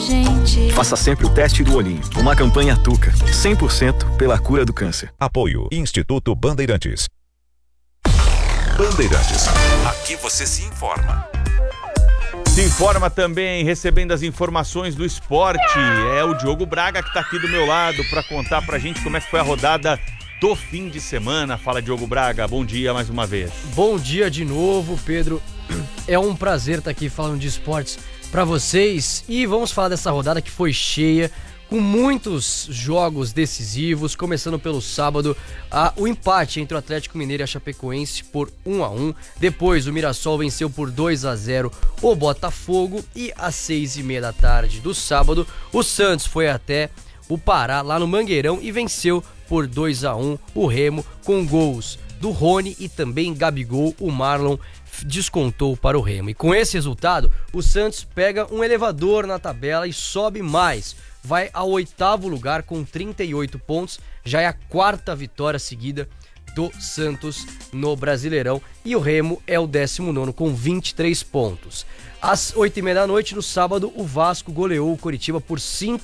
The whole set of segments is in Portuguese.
gente. Faça sempre o teste do olhinho. Uma campanha Tuca, 100% pela cura do câncer. Apoio Instituto Bandeirantes. Bandeirantes. Aqui você se informa. Se informa também, recebendo as informações do esporte. É o Diogo Braga que está aqui do meu lado para contar pra gente como é que foi a rodada do fim de semana. Fala, Diogo Braga, bom dia mais uma vez. Bom dia de novo, Pedro. É um prazer estar aqui falando de esportes para vocês e vamos falar dessa rodada que foi cheia, com muitos jogos decisivos, começando pelo sábado, o empate entre o Atlético Mineiro e a Chapecoense por 1-1. Depois o Mirassol venceu por 2-0 o Botafogo e às 6h30 da tarde do sábado, o Santos foi até o Pará, lá no Mangueirão, e venceu por 2-1 o Remo, com gols do Rony e também Gabigol. O Marlon descontou para o Remo. E com esse resultado, o Santos pega um elevador na tabela e sobe mais. Vai ao 8º lugar com 38 pontos. Já é a 4ª vitória seguida do Santos no Brasileirão. E o Remo é o 19º com 23 pontos. Às 8h30 da noite, no sábado, o Vasco goleou o Coritiba por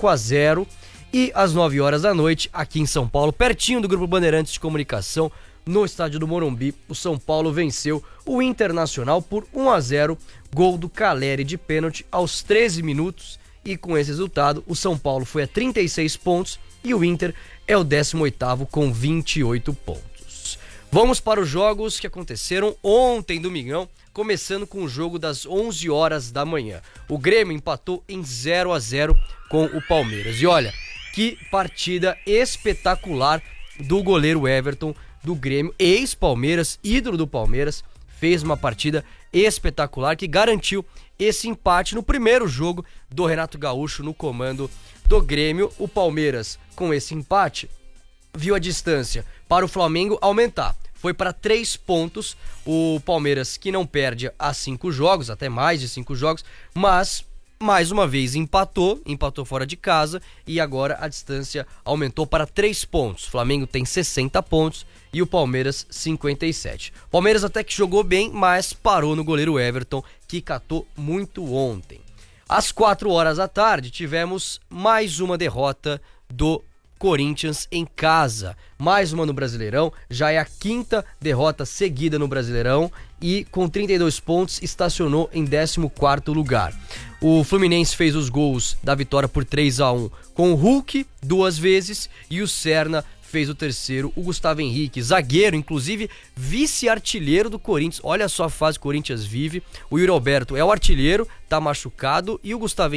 5-0. E às 9h da noite, aqui em São Paulo, pertinho do Grupo Bandeirantes de Comunicação, no estádio do Morumbi, o São Paulo venceu o Internacional por 1-0, gol do Caleri de pênalti aos 13 minutos. E com esse resultado, o São Paulo foi a 36 pontos e o Inter é o 18º com 28 pontos. Vamos para os jogos que aconteceram ontem, domingão, começando com o jogo das 11h da manhã. O Grêmio empatou em 0-0 com o Palmeiras. E olha, que partida espetacular do goleiro Everton do Grêmio, ex-Palmeiras, ídolo do Palmeiras, fez uma partida espetacular que garantiu esse empate no primeiro jogo do Renato Gaúcho no comando do Grêmio. O Palmeiras, com esse empate, viu a distância para o Flamengo aumentar. Foi para 3 pontos. O Palmeiras, que não perde há 5 jogos, até mais de 5 jogos, mas mais uma vez empatou fora de casa e agora a distância aumentou para 3 pontos. O Flamengo tem 60 pontos e o Palmeiras 57. O Palmeiras até que jogou bem, mas parou no goleiro Everton, que catou muito ontem. Às 4h da tarde tivemos mais uma derrota do Corinthians em casa, mais uma no Brasileirão, já é a 5ª derrota seguida no Brasileirão e com 32 pontos estacionou em 14º lugar. O Fluminense fez os gols da vitória por 3-1 com o Hulk 2 vezes e o Serna fez o terceiro, o Gustavo Henrique, zagueiro, inclusive vice-artilheiro do Corinthians. Olha só a fase que o Corinthians vive. O Yuri Alberto é o artilheiro, tá machucado, e o Gustavo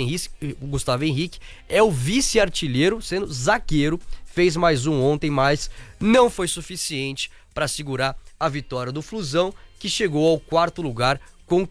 Henrique é o vice-artilheiro, sendo zagueiro. Fez mais um ontem, mas não foi suficiente para segurar a vitória do Flusão, que chegou ao 4º lugar com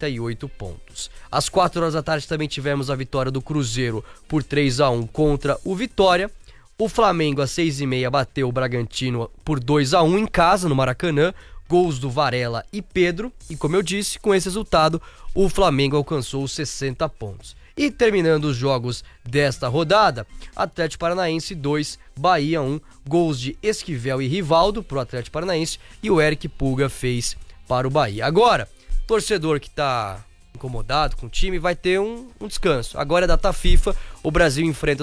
48 pontos. Às 4h da tarde também tivemos a vitória do Cruzeiro por 3-1 contra o Vitória. O Flamengo, às 6h30, bateu o Bragantino por 2-1 em casa, no Maracanã. Gols do Varela e Pedro. E como eu disse, com esse resultado, o Flamengo alcançou os 60 pontos. E terminando os jogos desta rodada, Atlético Paranaense 2, Bahia 1. Gols de Esquivel e Rivaldo para o Atlético Paranaense. E o Eric Pulga fez para o Bahia. Agora, torcedor que está incomodado com o time vai ter um descanso. Agora é data FIFA, o Brasil enfrenta